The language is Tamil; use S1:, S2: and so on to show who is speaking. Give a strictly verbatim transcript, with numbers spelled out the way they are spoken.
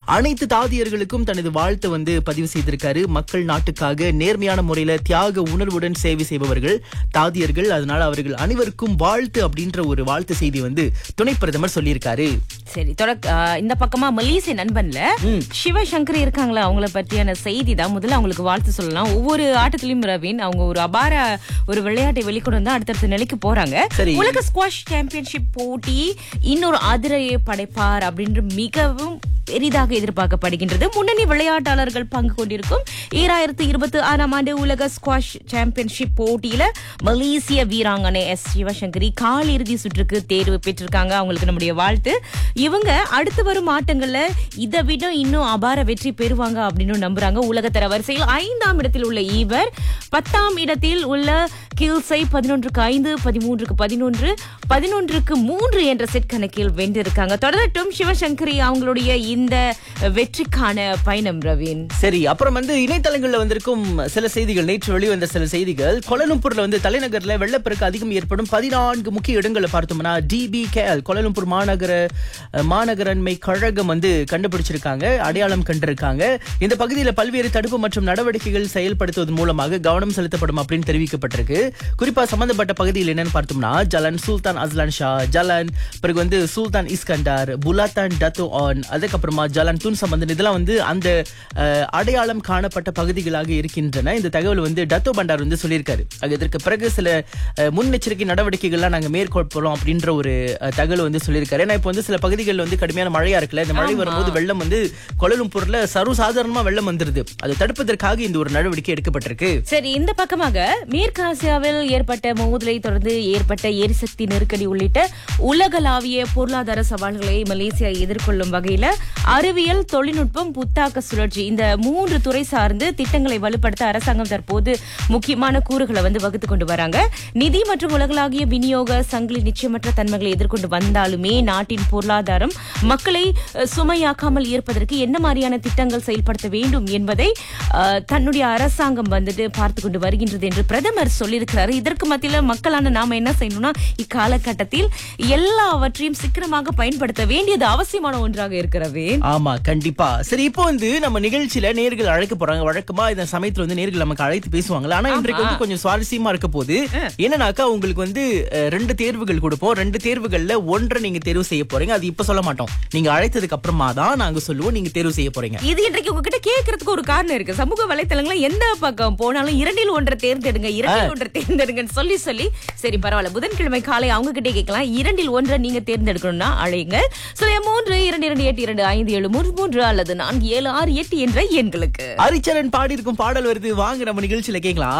S1: அனைத்து தாதியர்களுக்கும் தனது வாழ்த்தை வந்து பதிவு செய்திருக்காரு. மக்கள் நாட்டுக்காக நேர்மையான முறையில தியாக உணர்வுடன் சேவை செய்பவர்கள் தாதியர்கள், அதனால அவர்கள் அனைவருக்கும் வாழ்த்து அப்படின்ற ஒரு வாழ்த்து செய்தி வந்து துணை பிரதமர் சொல்லியிருக்காரு.
S2: சரி, தொடக்க ஆஹ், இந்த பக்கமா மலேசிய நண்பன்ல சிவசங்கரி இருக்காங்களா, அவங்கள பற்றியான செய்தி தான். முதல்ல அவங்களுக்கு வாழ்த்து சொல்லலாம். ஒவ்வொரு ஆட்டத்திலயும் ரவீன் அவங்க ஒரு அபார ஒரு விளையாட்டை வெளிக்கொண்டு வந்து அடுத்தடுத்த நிலைக்கு போறாங்க.
S1: சரி.
S2: உலக ஸ்குவாஷ் சாம்பியன்ஷிப் போட்டி இன்னொரு அதிரையை படைப்பார் அப்படின்ற மிகவும் பெரிதாக எதிர்பார்க்கப்படுகின்றது. முன்னணி விளையாட்டாளர்கள் பங்கு கொண்டிருக்கும் ஈராயிரத்தி இருபத்தி ஆறாம் ஆண்டு உலக ஸ்குவாஷ் சாம்பியன்ஷிப் போட்டியில மலேசிய வீராங்கனை எஸ் சிவசங்கரி கால் இறுதி சுற்றுக்கு தேர்வு பெற்றிருக்காங்க. அவங்களுக்கு நம்முடைய வாழ்த்து. இவங்க அடுத்து வரும் ஆட்டங்கள்ல இதை விட இன்னும் அபார வெற்றி பெறுவாங்க அப்படின்னு நம்புறாங்க. உலகத்தர வரிசையில் ஐந்தாம் இடத்தில் உள்ள இவர் பத்தாம் இடத்தில் உள்ள கில்ஸை பதினொன்றுக்கு ஐந்து, பதிமூன்றுக்கு பதினொன்று, பதினொன்றுக்கு மூன்று என்ற செட் கணக்கில் வென்றிருக்காங்க. தொடரட்டும் சிவசங்கரி அவங்களுடைய இந்த வெற்றிக்கான பயணம் ரவீன்.
S1: சரி, அப்புறம் வந்து இணையதளங்கள்ல வந்திருக்கும் சில செய்திகள், நேற்று வெளிவந்த சில செய்திகள். கோலாலம்பூர்ல வந்து தலைநகர்ல வெள்ளப்பெருக்கு அதிகம் ஏற்படும் பதினான்கு முக்கிய இடங்களை பார்த்தோம்னா டிபிகேஎல் கோலாலம்பூர் மாநகர மாநகரன்மை கழகம் வந்து கண்டுபிடிச்சிருக்காங்க, அடையாளம் கண்டிருக்காங்க. இந்த பகுதியில் பல்வேறு தடுப்பு மற்றும் நடவடிக்கைகள் செயல்படுத்துவதன் மூலமாக கவனம் செலுத்தப்படும் அப்படின்னு தெரிவிக்கப்பட்டிருக்கு. குறிப்பா சம்பந்தப்பட்ட பகுதியில் என்னன்னு பார்த்தோம்னா ஜலன் சுல்தான் அஸ்லான் ஷா, ஜலன் பிறகு வந்து சுல்தான் இஸ்கண்டார், புலாத்தான் டத்தோ ஆன், அதுக்கப்புறமா ஜலன் துன் சம்பந்தன், இதெல்லாம் வந்து அந்த அஹ், அடையாளம் காணப்பட்ட பகுதிகளாக இருக்கின்றன. இந்த தகவல் வந்து டத்தோ பண்டார் வந்து சொல்லியிருக்காரு. அது இதற்கு பிறகு சில அஹ், முன்னெச்சரிக்கை நடவடிக்கைகள்லாம் நாங்க மேற்கொள்றோம் அப்படின்ற ஒரு அஹ், தகவல் வந்து சொல்லியிருக்காரு. ஏன்னா இப்போ வந்து சில பகுதிகளில் வந்து கடுமையான மழையா இருக்குல்ல, இந்த மழை வரும்போது வெள்ளம் வந்து கோலாலம்பூர்ல சர்வசாதாரணமா வெள்ளம் வந்துருது. அதை தடுப்பதற்காக இந்த ஒரு நடவடிக்கை எடுக்கப்பட்டிருக்கு.
S2: சரி, இந்த பக்கமாக மேற்கு ஆசியாவில் ஏற்பட்ட மோதலை தொடர்ந்து ஏற்பட்ட எரிசக்தி நெருக்கடி உள்ளிட்ட உலகளாவிய பொருளாதார சவால்களை மலேசியா எதிர்கொள்ளும் வகையில அறிவியல், தொழில்நுட்பம், புத்தாக்க சுழற்சி இந்த மூன்று துறை சார்ந்து திட்டங்களை வலுப்படுத்த அரசாங்கம் தற்போது முக்கியமான கூறுகளை வந்து வகுத்து கொண்டு வராங்க. நிதி மற்றும் உலகளாவிய விநியோக சங்கிலி நிச்சயமற்ற தன்மைகளை எதிர்கொண்டு வந்தாலுமே நாட்டின் பொருளாதாரம் மக்களை அஹ், சுமையாக்காமல் இருப்பதற்கு என்ன மாதிரியான திட்டங்கள் செயல்படுத்த வேண்டும் என்பதை அஹ், தன்னுடைய அரசாங்கம் வந்துட்டு பார்த்து கொண்டு வருகின்றது என்று பிரதமர் சொல்லியிருக்கிறாரு. இதற்கு மத்தியில மக்களான நாம என்ன செய்யணும்னா இக்காலகட்டத்தில் எல்லாவற்றையும் சிக்கனமாக பயன்படுத்த வேண்டியது அவசியமான ஒன்றாக இருக்கிறது.
S1: ஆமா, கண்டிப்பா. சரி, இப்போ வந்து நம்ம நிகழ்ச்சியில நேர்கள் அழைக்க போறாங்க. வழக்கமா இந்த சமயத்துல வந்து நேர்கள் நமக்கு அழைத்து பேசுவாங்களா, ஆனா இன்றைக்கு வந்து கொஞ்சம் சுவாரஸ்யமா இருக்க போது. என்னன்னாக்கா உங்களுக்கு வந்து அஹ், ரெண்டு தேர்வுகள் கொடுப்போம். ரெண்டு தேர்வுகள்ல ஒன்றை நீங்க தேர்வு செய்ய போறீங்க. அது இப்ப சொல்ல மாட்டோம், நீங்க அழைத்ததுக்கு அப்புறமா தான் நாங்க சொல்லுவோம் நீங்க தேர்வு செய்ய போறீங்க.
S2: இது இன்றைக்கு உங்ககிட்ட கேட்கறதுக்கு ஒரு காரணம் இருக்கு. சமூக வலைத்தளங்கள எந்த பக்கம் போனாலும் இரண்டில் ஒன்றை தேர்ந்தெடுங்க, இரண்டில் ஒன்றை தேர்ந்தெடுங்கன்னு சொல்லி சொல்லி சரி பரவாயில்ல, புதன்கிழமை காலை அவங்க கிட்டே கேட்கலாம். இரண்டில் ஒன்றை நீங்க தேர்ந்தெடுக்கணும்னா அழைங்க. சொல்ல மூன்று இரண்டு இரண்டு எட்டு இரண்டு ஐந்து ஏழு மூன்று மூன்று அல்லது நான்கு ஏழு ஆறு எட்டு என்ற எண்களுக்கு.
S1: ஹரிச்சரன் பாடி இருக்கும் பாடல் வருது, வாங்க நம்ம நிகழ்ச்சியில கேட்கலாம்.